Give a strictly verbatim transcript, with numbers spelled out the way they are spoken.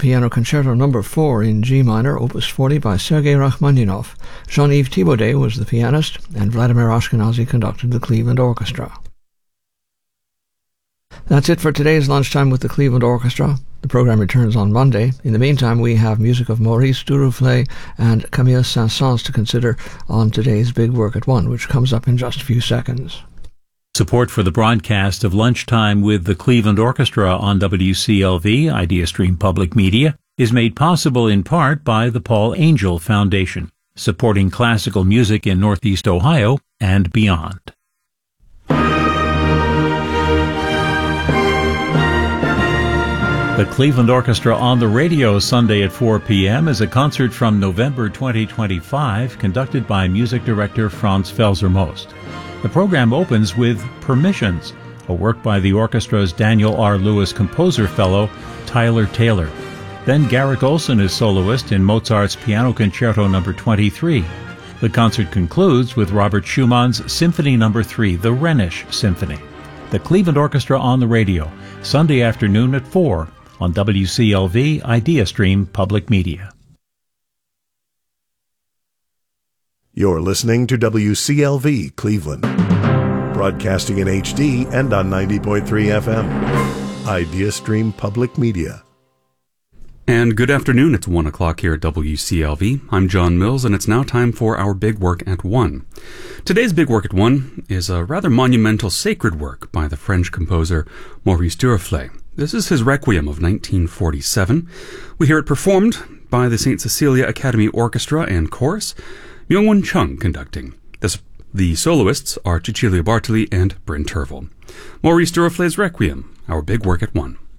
Piano Concerto Number four in G minor, Opus forty by Sergei Rachmaninoff. Jean-Yves Thibaudet was the pianist, and Vladimir Ashkenazy conducted the Cleveland Orchestra. That's it for today's Lunchtime with the Cleveland Orchestra. The program returns on Monday. In the meantime, we have music of Maurice Duruflé and Camille Saint-Saëns to consider on today's Big Work at One, which comes up in just a few seconds. Support for the broadcast of Lunchtime with the Cleveland Orchestra on W C L V, IdeaStream Public Media, is made possible in part by the Paul Angel Foundation, supporting classical music in Northeast Ohio and beyond. The Cleveland Orchestra on the Radio Sunday at four p.m. is a concert from November twenty twenty-five conducted by music director Franz Felser-Most. The program opens with Permissions, a work by the orchestra's Daniel R. Lewis Composer Fellow, Tyler Taylor. Then Garrick Olson is soloist in Mozart's Piano Concerto Number twenty-three. The concert concludes with Robert Schumann's Symphony Number three, the Rhenish Symphony. The Cleveland Orchestra on the Radio, Sunday afternoon at four on W C L V, IdeaStream Public Media. You're listening to W C L V Cleveland, broadcasting in H D and on ninety point three F M. IdeaStream Public Media. And good afternoon. It's one o'clock here at W C L V. I'm John Mills, and it's now time for our Big Work at One. Today's Big Work at One is a rather monumental sacred work by the French composer Maurice Duruflé. This is his Requiem of nineteen forty-seven. We hear it performed by the Saint Cecilia Academy Orchestra and Chorus, Myung-Whun Chung conducting. This, the soloists are Cecilia Bartoli and Bryn Tervel. Maurice Duruflé's Requiem, our Big Work at One.